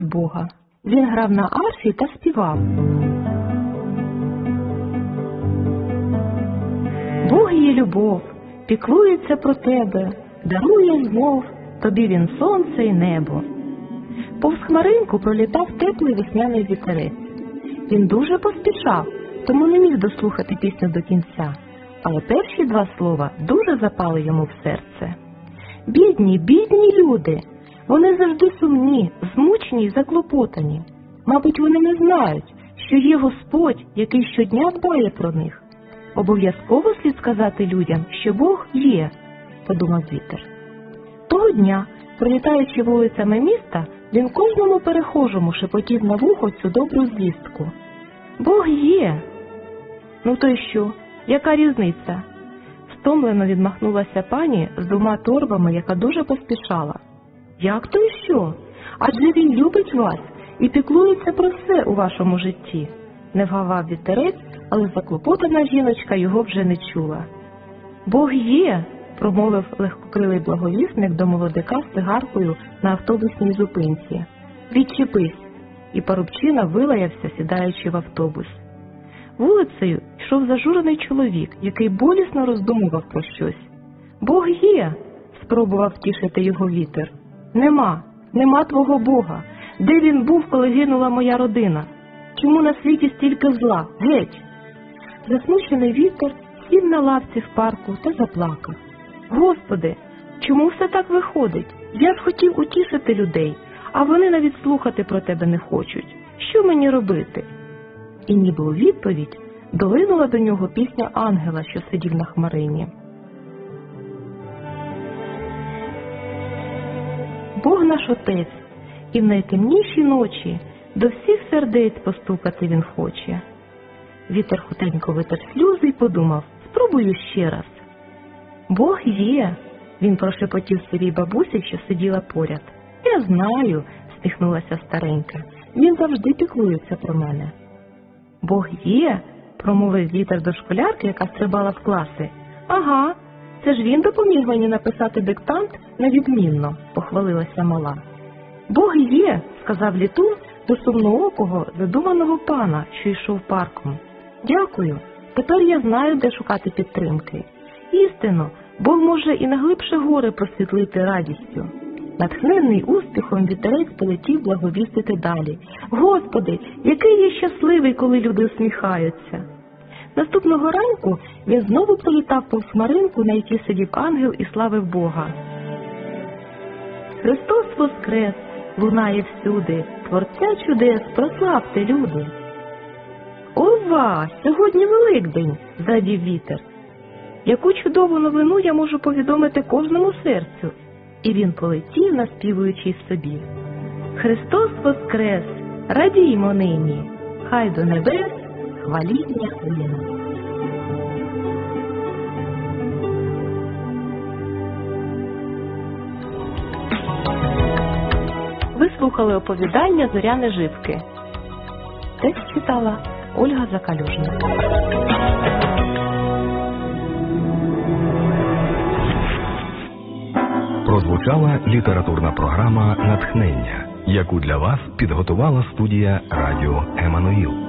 Бога. Він грав на арфі та співав. Бог є любов, піклується про тебе, дарує знов тобі він сонце й небо. Повз хмаринку пролітав теплий весняний вітерець. Він дуже поспішав, тому не міг дослухати пісню до кінця, але перші два слова дуже запали йому в серце. Бідні, бідні люди! Вони завжди сумні, змучені й заклопотані. Мабуть, вони не знають, що є Господь, який щодня дбає про них. Обов'язково слід сказати людям, що Бог є, подумав вітер. Того дня, пролітаючи вулицями міста, він кожному перехожому шепотів на вухо цю добру звістку. Бог є! Ну то й що? Яка різниця? Стомлено відмахнулася пані з двома торбами, яка дуже поспішала. Як то і що? Адже він любить вас і піклується про все у вашому житті. Не вгавав вітерець, але заклопотана жіночка його вже не чула. Бог є, промовив легкокрилий благовісник до молодика з цигаркою на автобусній зупинці. Відчепись! І парубчина вилаявся, сідаючи в автобус. Вулицею йшов зажурений чоловік, який болісно роздумував про щось. Бог є, спробував втішити його вітер. Нема твого Бога. Де він був, коли гинула моя родина? Чому на світі стільки зла? Геть! Засмучений вітер сів на лавці в парку та заплакав. Господи, чому все так виходить? Я ж хотів утішити людей, а вони навіть слухати про тебе не хочуть. Що мені робити? І ніби у відповідь долинула до нього пісня ангела, що сидів на хмарині. Бог наш Отець, і в найтемніші ночі до всіх сердець постукати він хоче. Вітер хутенько витер сльози й подумав, спробую ще раз. Бог є, він прошепотів своїй бабусі, що сиділа поряд. Я знаю, сміхнулася старенька, він завжди піклується про мене. Бог є, промовив вітер до школярки, яка стрибала в класи. Ага, це ж він допоміг мені написати диктант на відмінно, похвалилася мала. Бог є, сказав літун до сумноокого, задуманого пана, що йшов парком. Дякую, тепер я знаю, де шукати підтримки. Істинно, Бог може і на глибше горе просвітлити радістю. Натхнений успіхом вітерець полетів благовістити далі. Господи, який я щасливий, коли люди усміхаються! Наступного ранку він знову політав повз хмаринку, на якій сидів ангел і славив Бога. Христос воскрес! Лунає всюди, Творця чудес, прославте, люди! Ова, сьогодні Великдень, зрадів вітер. Яку чудову новину я можу повідомити кожному серцю? І він полетів, наспівуючи собі. Христос воскрес, радіймо нині, хай до небес хваління лине. Ви слухали оповідання «Зоряне живки». Текст читала Ольга Закалюжна. Прозвучала літературна програма «Натхнення», яку для вас підготувала студія «Радіо Еммануїл».